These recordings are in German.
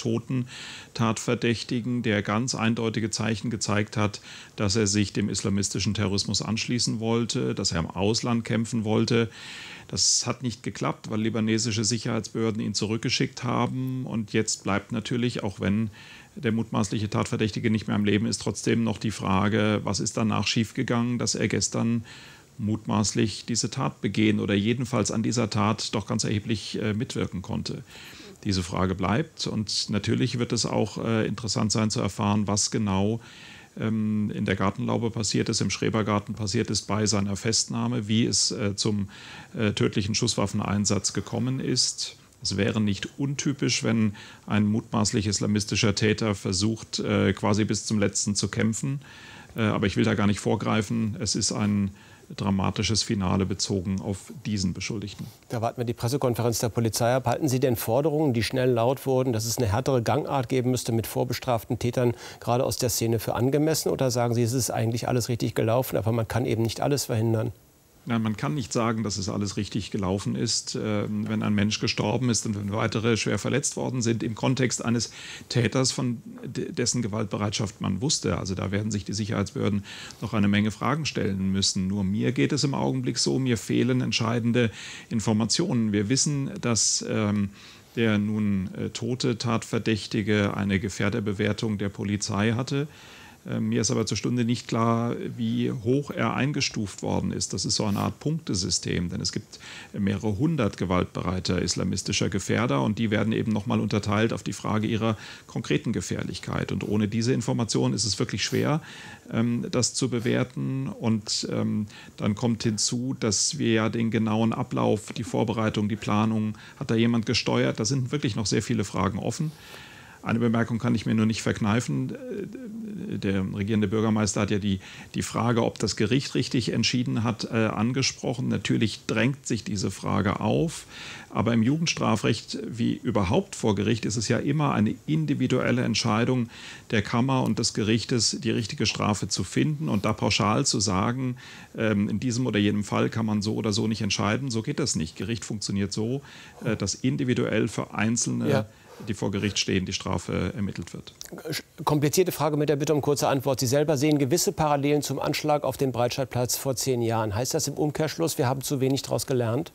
toten Tatverdächtigen, der ganz eindeutige Zeichen gezeigt hat, dass er sich dem islamistischen Terrorismus anschließen wollte, dass er im Ausland kämpfen wollte. Das hat nicht geklappt, weil libanesische Sicherheitsbehörden ihn zurückgeschickt haben. Und jetzt bleibt natürlich, auch wenn der mutmaßliche Tatverdächtige nicht mehr am Leben ist, trotzdem noch die Frage, was ist danach schiefgegangen, dass er gestern mutmaßlich diese Tat begehen oder jedenfalls an dieser Tat doch ganz erheblich mitwirken konnte. Diese Frage bleibt und natürlich wird es auch interessant sein zu erfahren, was genau in der Gartenlaube passiert ist, im Schrebergarten passiert ist bei seiner Festnahme, wie es zum tödlichen Schusswaffeneinsatz gekommen ist. Es wäre nicht untypisch, wenn ein mutmaßlich islamistischer Täter versucht, quasi bis zum Letzten zu kämpfen. Aber ich will da gar nicht vorgreifen. Es ist ein dramatisches Finale bezogen auf diesen Beschuldigten. Da warten wir die Pressekonferenz der Polizei ab. Halten Sie denn Forderungen, die schnell laut wurden, dass es eine härtere Gangart geben müsste mit vorbestraften Tätern, gerade aus der Szene, für angemessen? Oder sagen Sie, es ist eigentlich alles richtig gelaufen, aber man kann eben nicht alles verhindern? Nein, man kann nicht sagen, dass es alles richtig gelaufen ist, wenn ein Mensch gestorben ist und wenn weitere schwer verletzt worden sind, im Kontext eines Täters, von dessen Gewaltbereitschaft man wusste. Also da werden sich die Sicherheitsbehörden noch eine Menge Fragen stellen müssen. Nur mir geht es im Augenblick so, mir fehlen entscheidende Informationen. Wir wissen, dass der nun tote Tatverdächtige eine Gefährderbewertung der Polizei hatte. Mir ist aber zur Stunde nicht klar, wie hoch er eingestuft worden ist. Das ist so eine Art Punktesystem, denn es gibt mehrere hundert gewaltbereiter islamistischer Gefährder und die werden eben nochmal unterteilt auf die Frage ihrer konkreten Gefährlichkeit. Und ohne diese Information ist es wirklich schwer, das zu bewerten. Und dann kommt hinzu, dass wir ja den genauen Ablauf, die Vorbereitung, die Planung, hat da jemand gesteuert? Da sind wirklich noch sehr viele Fragen offen. Eine Bemerkung kann ich mir nur nicht verkneifen. Der regierende Bürgermeister hat ja die Frage, ob das Gericht richtig entschieden hat, angesprochen. Natürlich drängt sich diese Frage auf. Aber im Jugendstrafrecht, wie überhaupt vor Gericht, ist es ja immer eine individuelle Entscheidung der Kammer und des Gerichtes, die richtige Strafe zu finden. Und da pauschal zu sagen, in diesem oder jenem Fall kann man so oder so nicht entscheiden, so geht das nicht. Gericht funktioniert so, dass individuell für Einzelne, die vor Gericht stehen, die Strafe ermittelt wird. Komplizierte Frage mit der Bitte um kurze Antwort. Sie selber sehen gewisse Parallelen zum Anschlag auf dem Breitscheidplatz vor 10 Jahren. Heißt das im Umkehrschluss, wir haben zu wenig daraus gelernt?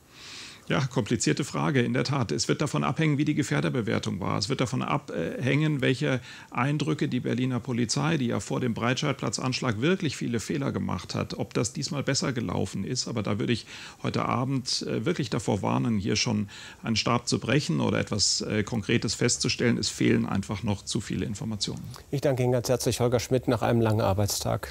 Ja, komplizierte Frage, in der Tat. Es wird davon abhängen, wie die Gefährderbewertung war. Es wird davon abhängen, welche Eindrücke die Berliner Polizei, die ja vor dem Breitscheidplatzanschlag wirklich viele Fehler gemacht hat, ob das diesmal besser gelaufen ist. Aber da würde ich heute Abend wirklich davor warnen, hier schon einen Stab zu brechen oder etwas Konkretes festzustellen. Es fehlen einfach noch zu viele Informationen. Ich danke Ihnen ganz herzlich, Holger Schmidt, nach einem langen Arbeitstag.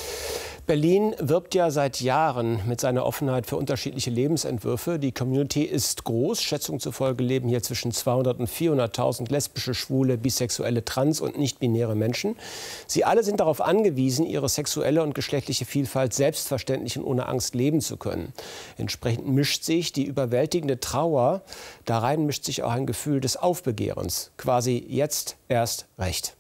Berlin wirbt ja seit Jahren mit seiner Offenheit für unterschiedliche Lebensentwürfe. Die Community ist groß. Schätzungen zufolge leben hier zwischen 200.000 und 400.000 lesbische, schwule, bisexuelle, trans- und nicht-binäre Menschen. Sie alle sind darauf angewiesen, ihre sexuelle und geschlechtliche Vielfalt selbstverständlich und ohne Angst leben zu können. Entsprechend mischt sich die überwältigende Trauer. Da rein mischt sich auch ein Gefühl des Aufbegehrens. Quasi jetzt erst recht.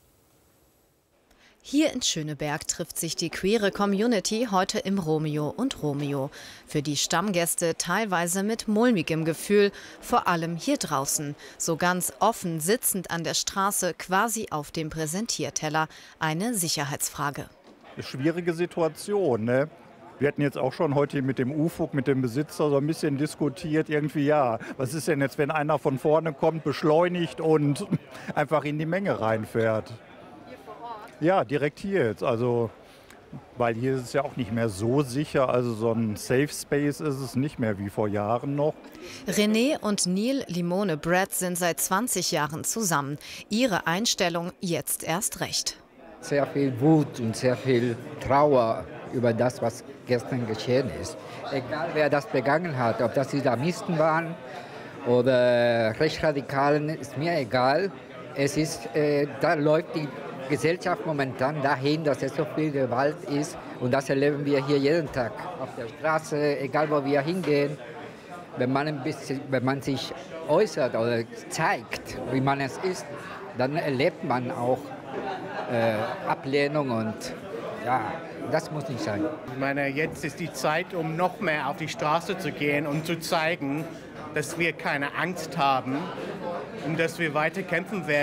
Hier in Schöneberg trifft sich die queere Community heute im Romeo und Romeo. Für die Stammgäste teilweise mit mulmigem Gefühl, vor allem hier draußen. So ganz offen sitzend an der Straße, quasi auf dem Präsentierteller. Eine Sicherheitsfrage. Eine schwierige Situation, ne? Wir hatten jetzt auch schon heute mit dem UFUG, mit dem Besitzer so ein bisschen diskutiert, irgendwie ja, was ist denn jetzt, wenn einer von vorne kommt, beschleunigt und einfach in die Menge reinfährt? Ja, direkt hier jetzt, also, weil hier ist es ja auch nicht mehr so sicher, also so ein Safe Space ist es nicht mehr wie vor Jahren noch. René und Neil Limone Brad sind seit 20 Jahren zusammen. Ihre Einstellung jetzt erst recht. Sehr viel Wut und sehr viel Trauer über das, was gestern geschehen ist. Egal wer das begangen hat, ob das Islamisten waren oder Rechtsradikalen, ist mir egal. Es ist, da läuft die Gesellschaft momentan dahin, dass es so viel Gewalt ist. Und das erleben wir hier jeden Tag auf der Straße, egal wo wir hingehen. Wenn man sich äußert oder zeigt, wie man es ist, dann erlebt man auch Ablehnung und ja, das muss nicht sein. Ich meine, jetzt ist die Zeit, um noch mehr auf die Straße zu gehen und zu zeigen, dass wir keine Angst haben und dass wir weiter kämpfen werden.